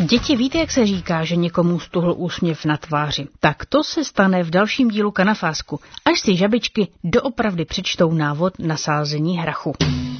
Děti, víte, jak se říká, že někomu stuhl úsměv na tváři? Tak to se stane v dalším dílu Kanafásku, až si žabičky doopravdy přečtou návod na sázení hrachu.